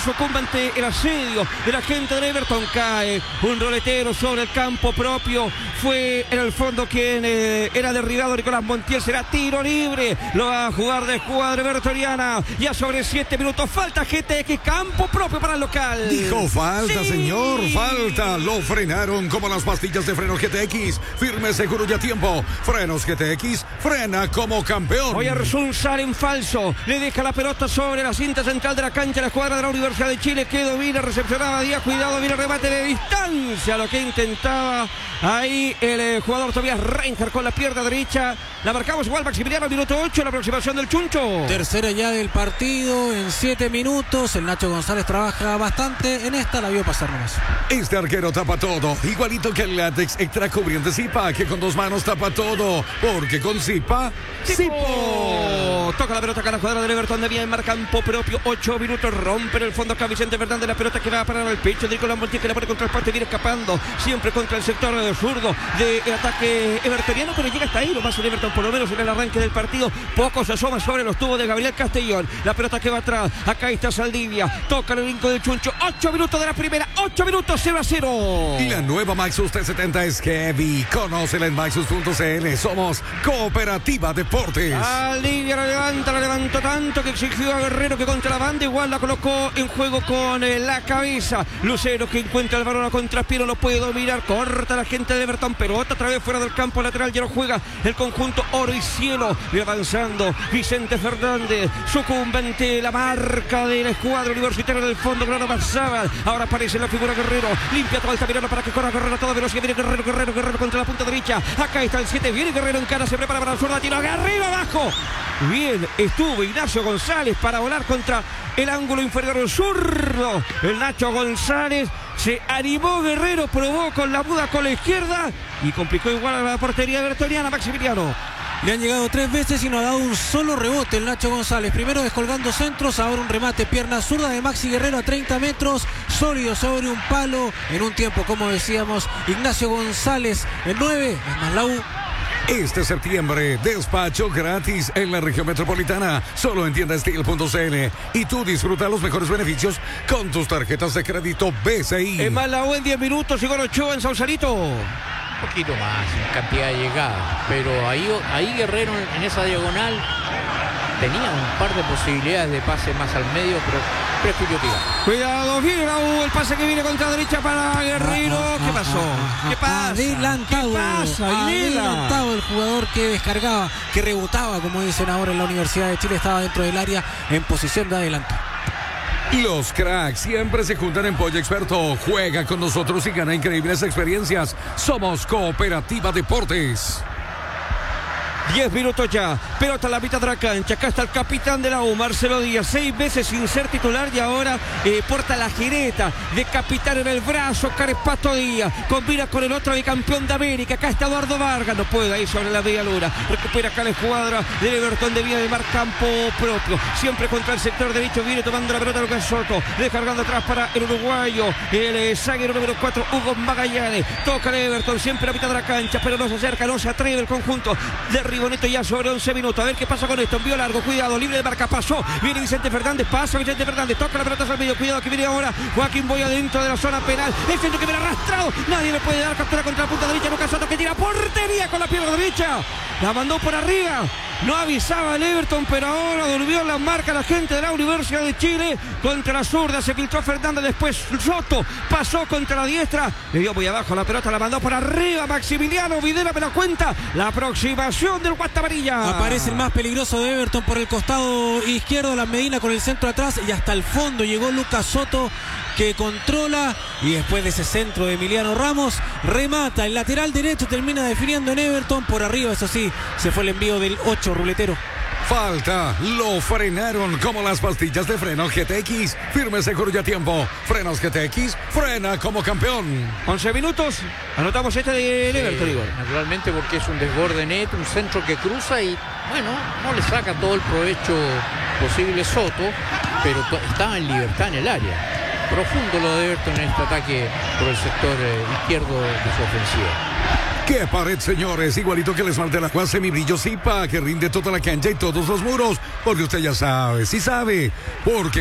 sucumbe ante el asedio de la gente de Everton. Cae un roletero sobre el campo propio. Fue en el fondo quien era derribado. Nicolás Montiel. Será tiro libre. Lo va a jugar de escuadra evertoniana. Ya sobre 7 minutos. Falta GTX. Campo propio para el local. Dijo falta, sí, señor, falta. Lo frenaron como las pastillas de freno GTX. Firme, seguro y a tiempo. Frenos GTX. Frena como campeón. Oyarzún sale en falso. Le deja la pelota sobre la cinta central de la cancha. La escuadra de la Universidad de Chile. Que domina. Recepcionaba Díaz. Cuidado. Viene el remate de distancia. Lo que intentaba ahí el jugador Tobias Reinhardt con la pierna derecha. La marcamos igual, Maximiliano, minuto 8, la aproximación del Chuncho. Tercera ya del partido en 7 minutos. El Nacho González trabaja bastante. En esta la vio pasar nomás. Este arquero tapa todo, igualito que el látex extra cubriente Zipa, que con 2 manos tapa todo, porque con Zipa, Zipo. Toca la pelota acá la cuadra del Everton de bien, marca campo propio, 8 minutos, rompe en el fondo acá Vicente Fernández, la pelota que va a parar al pecho de Nicolás Montiel, que la pone contra el poste, viene escapando, siempre contra el sector zurdo de ataque evertoniano, pero llega hasta ahí, lo más el Everton, por lo menos en el arranque del partido, poco se asoma sobre los tubos de Gabriel Castellón, la pelota que va atrás, acá está Saldivia, toca el brinco del Chuncho, 8 minutos de la primera, 8 minutos, 0-0. Y la nueva Maxus 370 es heavy, conócela en Maxus.cl, somos Cooperativa Deportes. Saldivia la levantó tanto que exigió a Guerrero que contra la banda, igual la colocó en juego con la cabeza, Lucero que encuentra el balón a contrapié, no puede dominar, corta la gente de Everton, pero otra vez fuera del campo lateral, ya no juega el conjunto oro y cielo, y avanzando Vicente Fernández, sucumbe ante la marca de la escuadra universitaria del fondo, Grano pasaba, ahora aparece la figura Guerrero, limpia todo Altamirano para que corra Guerrero a toda velocidad, viene Guerrero contra la punta derecha, acá está el 7, viene Guerrero en cara, se prepara para la zurda, tiro Guerrero abajo, bien, estuvo Ignacio González para volar contra el ángulo inferior zurdo, el Nacho González, se animó Guerrero, probó con la muda con la izquierda y complicó igual a la portería evertoniana, Maximiliano. Le han llegado 3 veces y no ha dado un solo rebote el Nacho González. Primero descolgando centros, ahora un remate pierna zurda de Maxi Guerrero a 30 metros, sólido sobre un palo. En un tiempo, como decíamos, Ignacio González, el 9, es más la U. Este septiembre, despacho gratis en la región metropolitana, solo en tiendasteel.cl, y tú disfruta los mejores beneficios con tus tarjetas de crédito BCI. Es más la U en 10 minutos, Igor Ochoa en Sausalito. Un poquito más en cantidad de llegadas, pero ahí Guerrero en esa diagonal tenía un par de posibilidades de pase más al medio, pero prefirió tirar. Cuidado, viene la U, el pase que viene contra derecha para Guerrero. ¿Qué pasó? ¿Qué pasa? Adelantado el jugador que descargaba, que rebotaba, como dicen ahora en la Universidad de Chile, estaba dentro del área en posición de adelanto. Los cracks siempre se juntan en Pollo Experto. Juega con nosotros y gana increíbles experiencias. Somos Cooperativa Deportes. 10 minutos ya, pelota a la mitad de la cancha, acá está el capitán de la U, Marcelo Díaz, 6 veces sin ser titular y ahora porta la jineta de capitán en el brazo, Carespato Díaz, combina con el otro bicampeón de América, acá está Eduardo Vargas, no puede ir sobre la media luna, recupera acá la escuadra de Everton de Vía del Mar, campo propio, siempre contra el sector derecho, viene tomando la pelota Lucas Soto, descargando atrás para el uruguayo, el zaguero número 4, Hugo Magallanes, toca el Everton, siempre a mitad de la cancha, pero no se acerca, no se atreve el conjunto de Riboneto ya sobre 11 minutos. A ver qué pasa con esto. Envío largo, cuidado, libre de marca, pasó. Viene Vicente Fernández, pasa Vicente Fernández, toca la pelota al medio, cuidado que viene ahora Joaquín Boya dentro de la zona penal. El centro que viene arrastrado, nadie le puede dar captura contra la punta derecha. Lucas Soto que tira portería con la pierna derecha. La mandó por arriba. No avisaba el Everton, pero ahora durmió la marca la gente de la Universidad de Chile. Contra la zurda se filtró Fernández, después Soto pasó contra la diestra, le dio muy abajo la pelota, la mandó por arriba Maximiliano Videla, me la cuenta. La aproximación del Guatamarilla. Aparece el más peligroso de Everton por el costado izquierdo, la Medina con el centro atrás y hasta el fondo llegó Lucas Soto, que controla y después de ese centro de Emiliano Ramos remata el lateral derecho, termina definiendo en Everton por arriba. Eso sí, se fue el envío del 8 ruletero. Falta, lo frenaron como las pastillas de freno GTX. Firme, seguro y a tiempo. Frenos GTX, frena como campeón. 11 minutos, anotamos este de Everton, Igor. Naturalmente, porque es un desborde neto, un centro que cruza y, bueno, no le saca todo el provecho posible Soto, pero estaba en libertad en el área. Profundo lo de Everton en este ataque por el sector izquierdo de su ofensiva. ¡Qué pared, señores! Igualito que el esmalte de la Juan Semibrillo Zipa, que rinde toda la cancha y todos los muros. Porque usted ya sabe, sí sabe. Porque